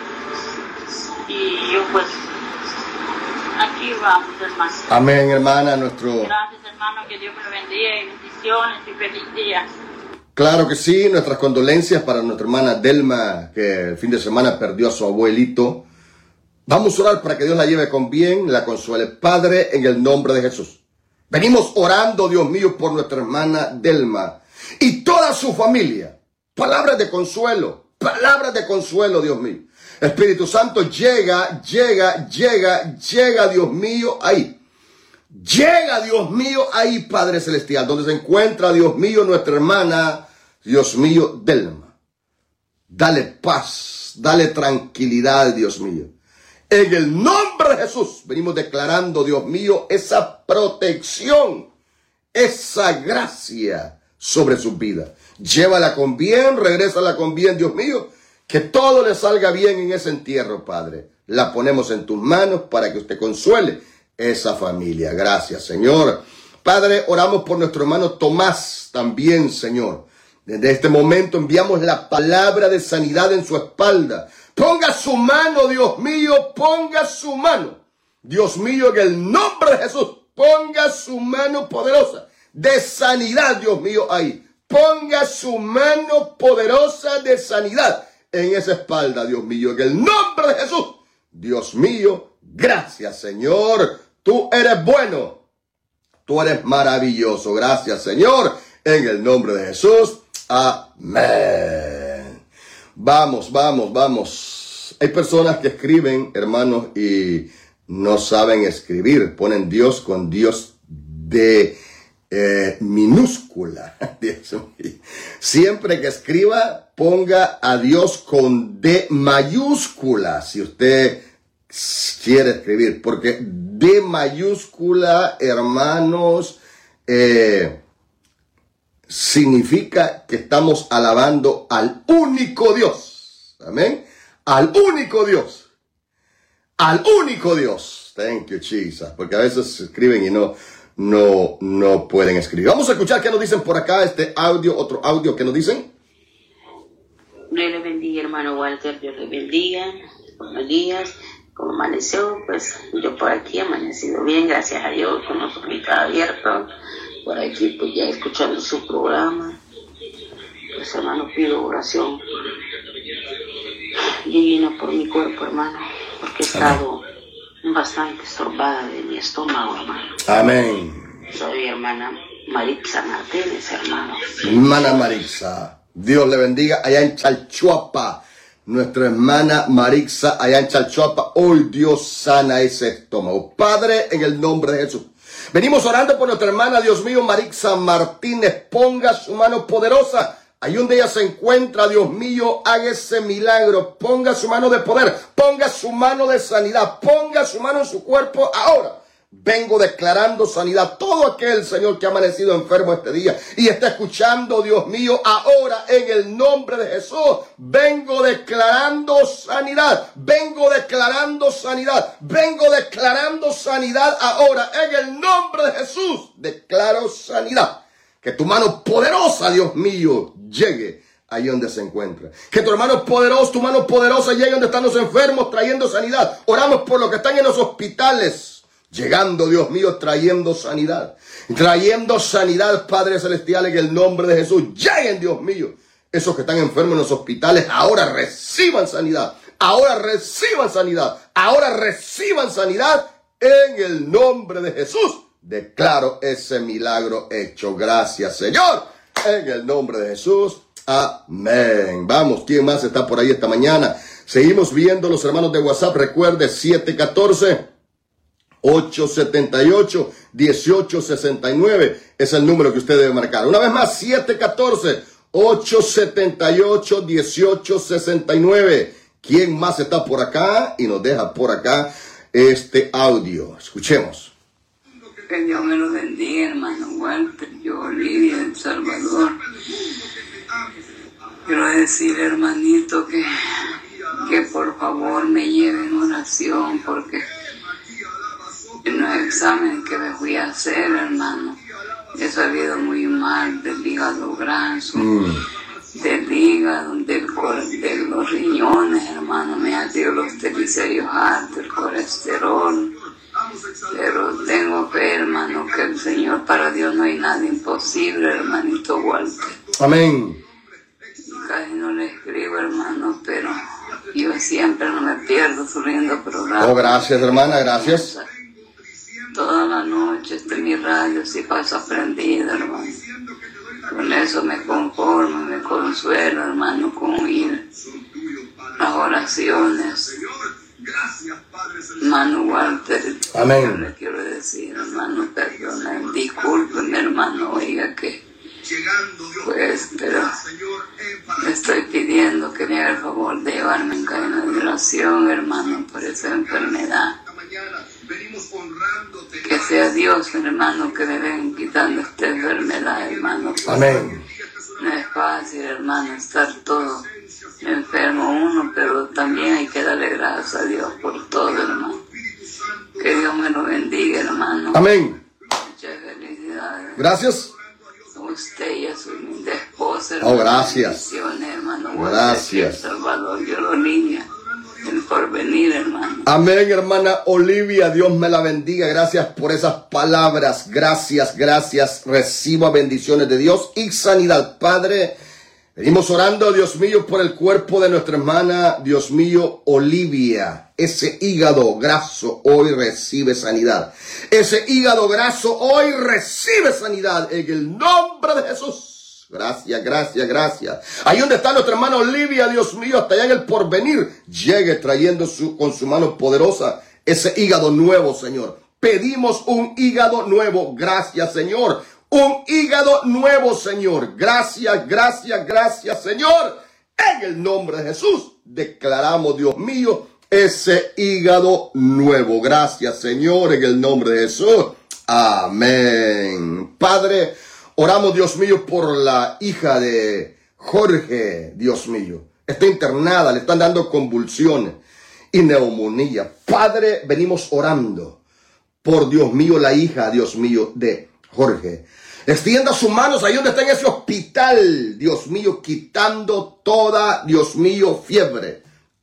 y yo pues aquí vamos, hermano.
Amén, hermana, nuestro...
Gracias, hermano, que Dios me lo bendiga y bendiciones y feliz día.
Claro que sí, nuestras condolencias para nuestra hermana Delma, que el fin de semana perdió a su abuelito. Vamos a orar para que Dios la lleve con bien, la consuele. Padre, en el nombre de Jesús, venimos orando, Dios mío, por nuestra hermana Delma y toda su familia. Palabras de consuelo, palabras de consuelo, Dios mío. Espíritu Santo, llega, llega, llega, llega, Dios mío, ahí. Llega, Dios mío, ahí, Padre Celestial, donde se encuentra, Dios mío, nuestra hermana, Dios mío, Delma. Dale paz, dale tranquilidad, Dios mío. En el nombre de Jesús, venimos declarando, Dios mío, esa protección, esa gracia sobre su vida. Llévala con bien, regrésala con bien, Dios mío. Que todo le salga bien en ese entierro, Padre. La ponemos en tus manos para que usted consuele esa familia. Gracias, Señor. Padre, oramos por nuestro hermano Tomás también, Señor. Desde este momento enviamos la palabra de sanidad en su espalda. Ponga su mano, Dios mío, ponga su mano. Dios mío, en el nombre de Jesús, ponga su mano poderosa de sanidad, Dios mío, ahí. Ponga su mano poderosa de sanidad en esa espalda, Dios mío, en el nombre de Jesús. Dios mío, gracias, Señor. Tú eres bueno. Tú eres maravilloso. Gracias, Señor. En el nombre de Jesús. Amén. Vamos, vamos, vamos. Hay personas que escriben, hermanos, y no saben escribir. Ponen Dios con Dios de eh, minúscula. Siempre que escriba, ponga a Dios con D mayúscula, si usted quiere escribir, porque D mayúscula, hermanos, eh, significa que estamos alabando al único Dios. Amén. Al único Dios. Al único Dios. Thank you, Jesus. Porque a veces se escriben y no, no, no pueden escribir. Vamos a escuchar qué nos dicen por acá, este audio, otro audio que nos dicen.
Dios le bendiga, hermano Walter. Dios le bendiga. Buenos días. Como amaneció, pues yo por aquí he amanecido bien, gracias a Dios, con los ojos abiertos. Por aquí, pues ya escuchando su programa. Pues, hermano, pido oración divina por mi cuerpo, hermano, porque he estado bastante estorbada de mi estómago, hermano.
Amén.
Soy hermana Marixa Martínez, hermano.
Hermana Marixa, Dios le bendiga allá en Chalchuapa. Nuestra hermana Marixa allá en Chalchuapa. Hoy Dios sana ese estómago. Padre, en el nombre de Jesús. Venimos orando por nuestra hermana, Dios mío, Marixa Martínez. Ponga su mano poderosa. Ahí donde ella se encuentra, Dios mío, haga ese milagro. Ponga su mano de poder. Ponga su mano de sanidad. Ponga su mano en su cuerpo ahora. Vengo declarando sanidad. Todo aquel, Señor, que ha amanecido enfermo este día y está escuchando, Dios mío, ahora en el nombre de Jesús, vengo declarando sanidad. Vengo declarando sanidad. Vengo declarando sanidad ahora en el nombre de Jesús. Declaro sanidad. Que tu mano poderosa, Dios mío, llegue ahí donde se encuentra. Que tu hermano poderoso, tu mano poderosa llegue donde están los enfermos trayendo sanidad. Oramos por los que están en los hospitales. Llegando, Dios mío, trayendo sanidad. Trayendo sanidad, Padre Celestial, en el nombre de Jesús. Lleguen, Dios mío. Esos que están enfermos en los hospitales, ahora reciban sanidad. Ahora reciban sanidad. Ahora reciban sanidad en el nombre de Jesús. Declaro ese milagro hecho. Gracias, Señor. En el nombre de Jesús. Amén. Vamos, ¿quién más está por ahí esta mañana? Seguimos viendo los hermanos de WhatsApp. Recuerde, siete uno cuatro, ocho siete ocho, uno ocho seis nueve. Es el número que usted debe marcar. Una vez más, siete uno cuatro, ocho siete ocho, uno ocho seis nueve. ¿Quién más está por acá? Y nos deja por acá este audio. Escuchemos.
Que Dios me lo bendiga, hermano Walter. Yo, Olivia, de El Salvador. Quiero decir, hermanito, que, que por favor me lleven en oración, porque en los exámenes que me fui a hacer, hermano, he salido muy mal del hígado graso, mm. del hígado, del, de los riñones, hermano. Me ha tirado los triglicéridos altos, el colesterol. Pero tengo fe, hermano, que el Señor, para Dios no hay nada imposible, hermanito Walter.
Amén.
Casi no le escribo, hermano, pero yo siempre no me pierdo subiendo programas.
Oh, gracias, hermana, gracias.
Toda la noche este mi radio sí pasa prendida, hermano. Con eso me conformo, me consuelo, hermano, con oír las oraciones. Hermano Walter,
amén.
Yo le quiero decir, hermano, perdona, discúlpeme, hermano, oiga que, pues, pero le estoy pidiendo que me haga el favor de llevarme en cadena de oración, hermano, por esa enfermedad. Que sea Dios, hermano, que me venga quitando esta enfermedad, hermano.
Amén.
No es fácil, hermano, estar todo enfermo uno, pero también hay que darle gracias a Dios por todo, hermano. Que Dios me lo bendiga, hermano.
Amén.
Muchas felicidades.
Gracias.
Usted y a su linda esposa, hermano.
Oh, gracias.
Hermano.
Gracias.
Salvador, yo lo niña. El porvenir, hermano.
Amén, hermana Olivia. Dios me la bendiga. Gracias por esas palabras. Gracias, gracias. Reciba bendiciones de Dios y sanidad. Padre, venimos orando, Dios mío, por el cuerpo de nuestra hermana, Dios mío, Olivia. Ese hígado graso hoy recibe sanidad. Ese hígado graso hoy recibe sanidad en el nombre de Jesús. Gracias, gracias, gracias. Ahí donde está nuestra hermana Olivia, Dios mío, hasta allá en el porvenir, llegue trayendo su, con su mano poderosa ese hígado nuevo, Señor. Pedimos un hígado nuevo. Gracias, Señor. un hígado nuevo, Señor. Gracias, gracias, gracias, Señor. En el nombre de Jesús declaramos, Dios mío, ese hígado nuevo. Gracias, Señor, en el nombre de Jesús. Amén. Padre, oramos, Dios mío, por la hija de Jorge, Dios mío. Está internada, le están dando convulsiones y neumonía. Padre, venimos orando por, Dios mío, la hija, Dios mío, de Jorge. Extienda sus manos ahí donde está en ese hospital, Dios mío, quitando toda, Dios mío, fiebre,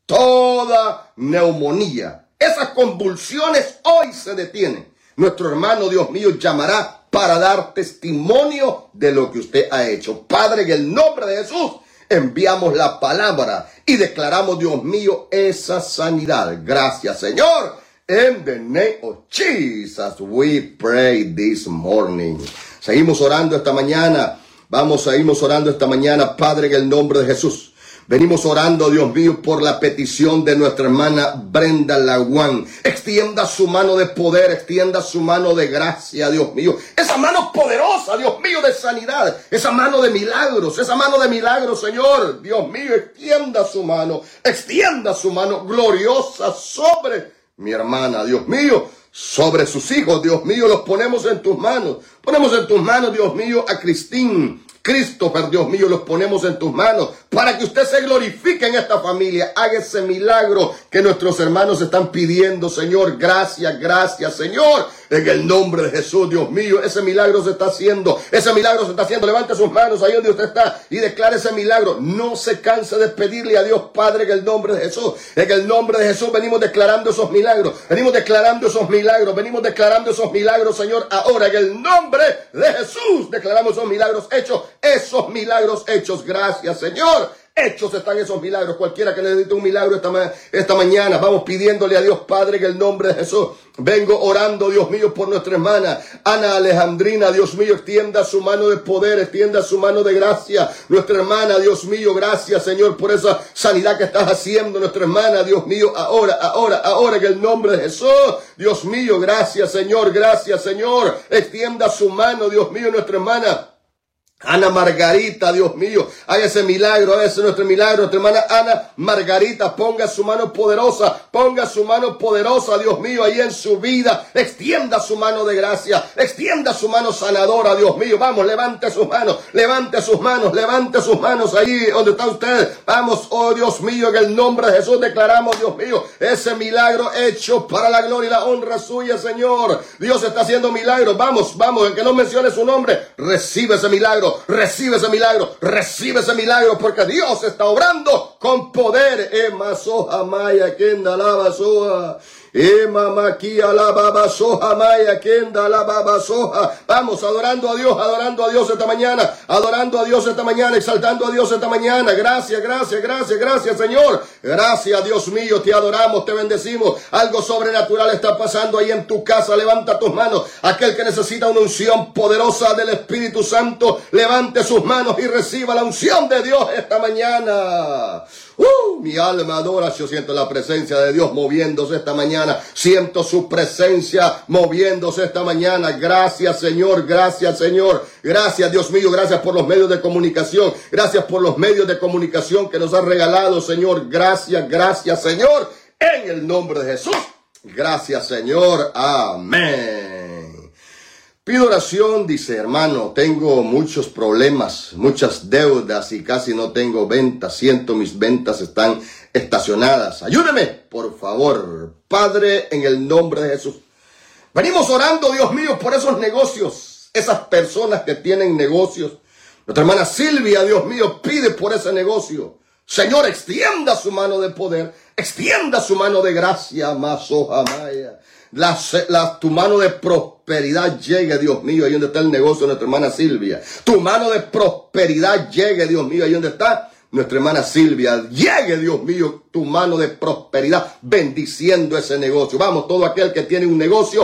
toda neumonía. Esas convulsiones hoy se detienen. Nuestro hermano, Dios mío, llamará para dar testimonio de lo que usted ha hecho. Padre, en el nombre de Jesús, enviamos la palabra y declaramos, Dios mío, esa sanidad. Gracias, Señor. In the name of Jesus, we pray this morning. Seguimos orando esta mañana. Vamos, seguimos orando esta mañana, Padre, en el nombre de Jesús. Venimos orando, Dios mío, por la petición de nuestra hermana Brenda Laguán. Extienda su mano de poder, extienda su mano de gracia, Dios mío. Esa mano poderosa, Dios mío, de sanidad. Esa mano de milagros, esa mano de milagros, Señor. Dios mío, extienda su mano, extienda su mano gloriosa sobre mi hermana, Dios mío. Sobre sus hijos, Dios mío, los ponemos en tus manos. Ponemos en tus manos, Dios mío, a Cristín, Christopher, Dios mío, los ponemos en tus manos para que usted se glorifique en esta familia. Haga ese milagro que nuestros hermanos están pidiendo, Señor. Gracias, gracias, Señor. En el nombre de Jesús, Dios mío, ese milagro se está haciendo. Ese milagro se está haciendo. Levante sus manos ahí donde usted está y declare ese milagro. No se canse de pedirle a Dios Padre en el nombre de Jesús. En el nombre de Jesús venimos declarando esos milagros. Venimos declarando esos milagros. Venimos declarando esos milagros, Señor. Ahora, en el nombre de Jesús, declaramos esos milagros hechos. Esos milagros hechos. Gracias, Señor. Hechos están esos milagros. Cualquiera que necesite un milagro esta, ma esta mañana, vamos pidiéndole a Dios Padre en el nombre de Jesús. Vengo orando, Dios mío, por nuestra hermana Ana Alejandrina. Dios mío, extienda su mano de poder, extienda su mano de gracia. Nuestra hermana, Dios mío, gracias, Señor, por esa sanidad que estás haciendo. Nuestra hermana, Dios mío, ahora, ahora, ahora, en el nombre de Jesús. Dios mío, gracias, Señor, gracias, Señor. Extienda su mano, Dios mío, nuestra hermana Ana Margarita, Dios mío, haga ese milagro, haga ese nuestro milagro. Nuestra hermana Ana Margarita, ponga su mano poderosa, ponga su mano poderosa, Dios mío, ahí en su vida. Extienda su mano de gracia, extienda su mano sanadora, Dios mío. Vamos, levante sus manos, levante sus manos, levante sus manos ahí donde está usted. Vamos, oh Dios mío, en el nombre de Jesús declaramos, Dios mío, ese milagro hecho para la gloria y la honra suya, Señor. Dios está haciendo milagros. Vamos, vamos, en que no mencione su nombre, recibe ese milagro. Recibe ese milagro, recibe ese milagro, porque Dios está obrando con poder. Ema soja maya kenda lava soja. Ema maquia la baba soja maya kenda la baba soja. Vamos adorando a Dios, adorando a Dios esta mañana, adorando a Dios esta mañana, exaltando a Dios esta mañana. Gracias, gracias, gracias, gracias, Señor. Gracias, Dios mío, te adoramos, te bendecimos. Algo sobrenatural está pasando ahí en tu casa. Levanta tus manos. Aquel que necesita una unción poderosa del Espíritu Santo, levante sus manos y reciba la unción de Dios esta mañana. Uh, mi alma adora. Yo siento la presencia de Dios moviéndose esta mañana. Siento su presencia moviéndose esta mañana. Gracias, Señor. Gracias, Señor. Gracias, Dios mío. Gracias por los medios de comunicación. Gracias por los medios de comunicación que nos has regalado, Señor. Gracias, gracias, Señor. En el nombre de Jesús. Gracias, Señor. Amén. Pido oración, dice, hermano, tengo muchos problemas, muchas deudas y casi no tengo ventas. Siento mis ventas están estacionadas. Ayúdeme, por favor, Padre, en el nombre de Jesús. Venimos orando, Dios mío, por esos negocios, esas personas que tienen negocios. Nuestra hermana Silvia, Dios mío, pide por ese negocio. Señor, extienda su mano de poder, extienda su mano de gracia, Masoja Maya. La, la, tu mano de prosperidad llegue, Dios mío, ahí donde está el negocio de nuestra hermana Silvia. Tu mano de prosperidad llegue, Dios mío, ahí donde está nuestra hermana Silvia. Llegue, Dios mío, tu mano de prosperidad bendiciendo ese negocio. Vamos, todo aquel que tiene un negocio,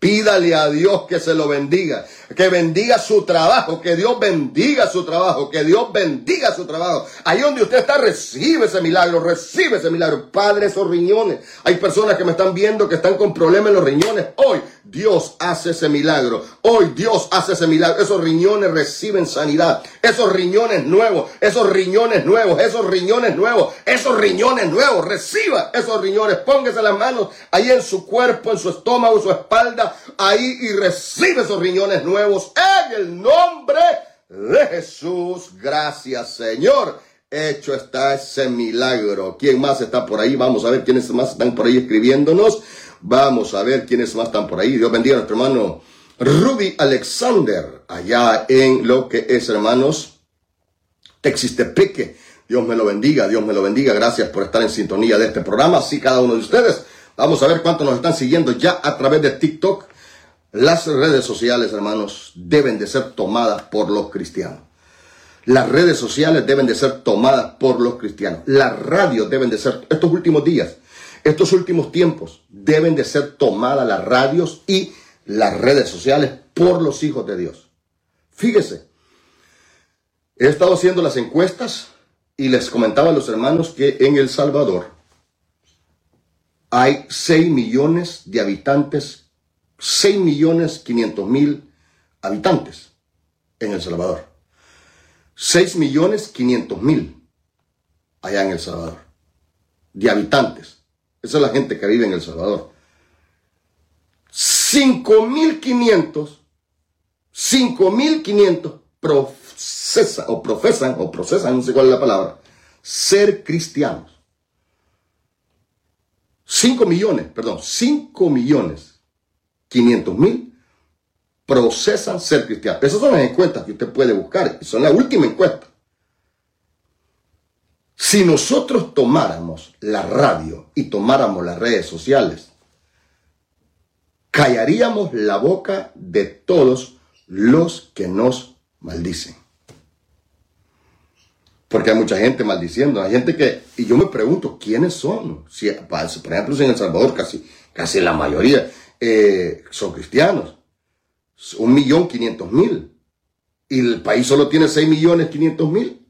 Pídale a Dios que se lo bendiga, que bendiga su trabajo, que Dios bendiga su trabajo, que Dios bendiga su trabajo. Ahí donde usted está, recibe ese milagro, recibe ese milagro. Padre, esos riñones. Hay personas que me están viendo que están con problemas en los riñones. Hoy Dios hace ese milagro. Hoy Dios hace ese milagro. Esos riñones reciben sanidad. Esos riñones nuevos, esos riñones nuevos, esos riñones nuevos, esos riñones nuevos. Reciba esos riñones. Póngase las manos ahí en su cuerpo, en su estómago, en su espalda. Ahí y recibe esos riñones nuevos en el nombre de Jesús. Gracias, Señor. Hecho está ese milagro. ¿Quién más está por ahí? Vamos a ver quiénes más están por ahí escribiéndonos. Vamos a ver quiénes más están por ahí. Dios bendiga a nuestro hermano Rudy Alexander, allá en lo que es, hermanos, Texistepeque. Dios me lo bendiga, Dios me lo bendiga. Gracias por estar en sintonía de este programa. Así cada uno de ustedes. Vamos a ver cuántos nos están siguiendo ya a través de TikTok. Las redes sociales, hermanos, deben de ser tomadas por los cristianos. Las redes sociales deben de ser tomadas por los cristianos. Las radios deben de ser, estos últimos días, estos últimos tiempos, deben de ser tomadas las radios y las redes sociales por los hijos de Dios. Fíjese, he estado haciendo las encuestas y les comentaba a los hermanos que en El Salvador hay seis millones de habitantes, seis millones quinientos mil habitantes en El Salvador. seis millones quinientos mil allá en El Salvador, de habitantes. Esa es la gente que vive en El Salvador. cinco mil quinientos, cinco mil quinientos procesan o profesan o procesan, no sé cuál es la palabra, ser cristianos. cinco millones, perdón, cinco millones quinientos mil procesan ser cristianos. Esas son las encuestas que usted puede buscar. Son la última encuesta. Si nosotros tomáramos la radio y tomáramos las redes sociales, callaríamos la boca de todos los que nos maldicen. Porque hay mucha gente maldiciendo, hay gente que, y yo me pregunto, ¿quiénes son? Si, por ejemplo, en El Salvador casi, casi la mayoría eh, son cristianos. Un millón quinientos mil. Y el país solo tiene seis millones quinientos mil.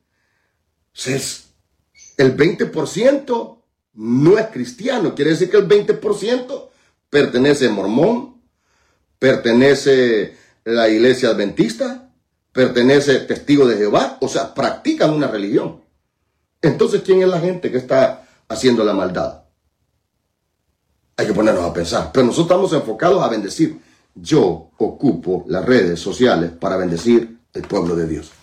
El veinte por ciento no es cristiano. Quiere decir que el veinte por ciento pertenece a Mormón, pertenece a la iglesia adventista, pertenece Testigo de Jehová, o sea, practican una religión. Entonces, ¿quién es la gente que está haciendo la maldad? Hay que ponernos a pensar. Pero nosotros estamos enfocados a bendecir. Yo ocupo las redes sociales para bendecir el pueblo de Dios.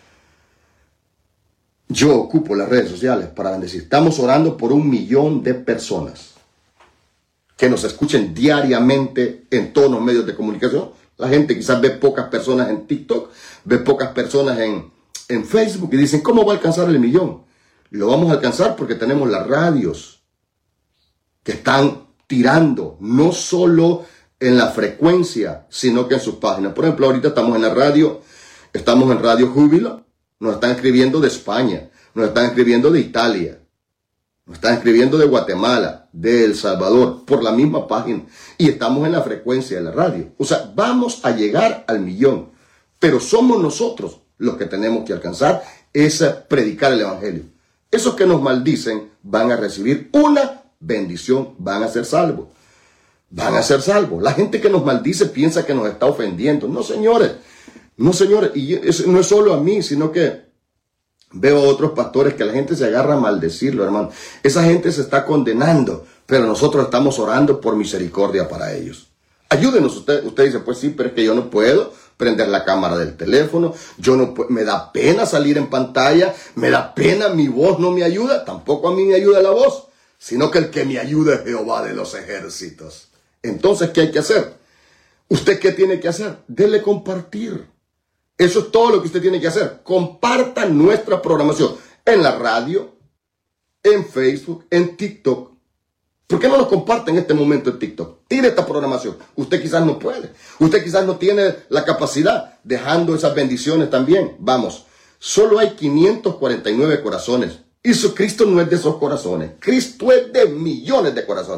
Yo ocupo las redes sociales para bendecir. Estamos orando por un millón de personas que nos escuchen diariamente en todos los medios de comunicación. La gente quizás ve pocas personas en TikTok, ve pocas personas en, en Facebook y dicen, ¿cómo va a alcanzar el millón? Lo vamos a alcanzar porque tenemos las radios que están tirando, no solo en la frecuencia, sino que en sus páginas. Por ejemplo, ahorita estamos en la radio, estamos en Radio Júbilo, nos están escribiendo de España, nos están escribiendo de Italia, nos están escribiendo de Guatemala, de El Salvador, por la misma página. Y estamos en la frecuencia de la radio. O sea, vamos a llegar al millón. Pero somos nosotros los que tenemos que alcanzar es predicar el evangelio. Esos que nos maldicen van a recibir una bendición, van a ser salvos. Van a ser salvos. La gente que nos maldice piensa que nos está ofendiendo. No, señores. No, señores. Y eso no es solo a mí, sino que veo a otros pastores que la gente se agarra a maldecirlo, hermano. Esa gente se está condenando, pero nosotros estamos orando por misericordia para ellos. Ayúdenos. Usted, usted dice, pues sí, pero es que yo no puedo prender la cámara del teléfono. Yo no puedo, me da pena salir en pantalla. Me da pena, mi voz no me ayuda. Tampoco a mí me ayuda la voz, sino que el que me ayuda es Jehová de los ejércitos. Entonces, ¿qué hay que hacer? ¿Usted qué tiene que hacer? Dele compartir. Eso es todo lo que usted tiene que hacer. Comparta nuestra programación en la radio, en Facebook, en TikTok. ¿Por qué no nos comparte en este momento en TikTok? Tire esta programación. Usted quizás no puede. Usted quizás no tiene la capacidad, dejando esas bendiciones también. Vamos, solo hay quinientos cuarenta y nueve corazones. Y su Cristo no es de esos corazones. Cristo es de millones de corazones.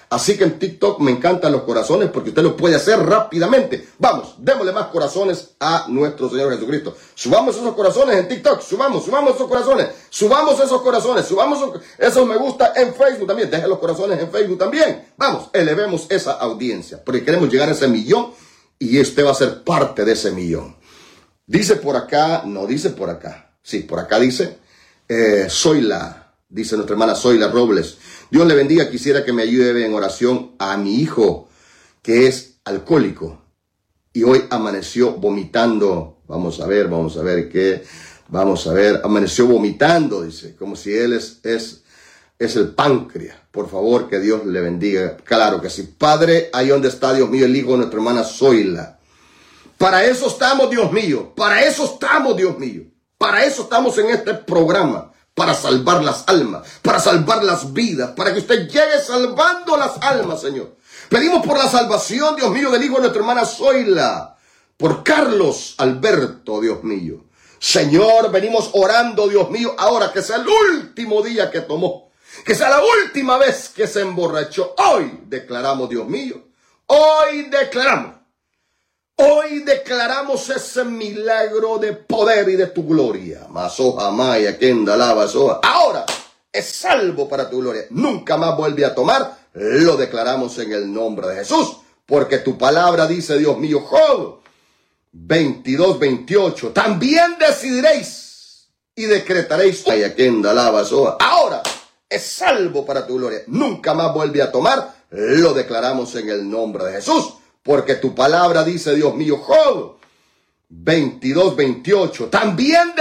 Así que en TikTok me encantan los corazones porque usted lo puede hacer rápidamente. Vamos, démosle más corazones a nuestro Señor Jesucristo. Subamos esos corazones en TikTok, subamos, subamos esos corazones, subamos esos corazones, subamos esos, esos me gusta en Facebook también. Dejen los corazones en Facebook también. Vamos, elevemos esa audiencia porque queremos llegar a ese millón y usted va a ser parte de ese millón. Dice por acá, no dice por acá. Sí, por acá dice, eh, Zoila, dice nuestra hermana Zoila Robles. Dios le bendiga, quisiera que me ayude en oración a mi hijo que es alcohólico y hoy amaneció vomitando. Vamos a ver, vamos a ver qué, vamos a ver, amaneció vomitando, dice, como si él es, es, es el páncreas. Por favor, que Dios le bendiga. Claro que sí. Padre, ahí donde está, Dios mío, el hijo de nuestra hermana Zoila. Para eso estamos, Dios mío, para eso estamos, Dios mío, para eso estamos en este programa, para salvar las almas, para salvar las vidas, para que usted llegue salvando las almas, Señor. Pedimos por la salvación, Dios mío, del hijo de nuestra hermana Zoila, por Carlos Alberto, Dios mío. Señor, venimos orando, Dios mío, ahora que sea el último día que tomó, que sea la última vez que se emborrachó. Hoy declaramos, Dios mío, hoy declaramos. Hoy declaramos ese milagro de poder y de tu gloria. Masoja maya, kenda lava soja. Ahora es salvo para tu gloria. Nunca más vuelve a tomar. Lo declaramos en el nombre de Jesús. Porque tu palabra dice, Dios mío, Job veintidós, veintiocho. También decidiréis y decretaréis. Maya, kenda lava soja. Ahora es salvo para tu gloria. Nunca más vuelve a tomar. Lo declaramos en el nombre de Jesús. Porque tu palabra dice, Dios mío, Job veintidós, veintiocho. También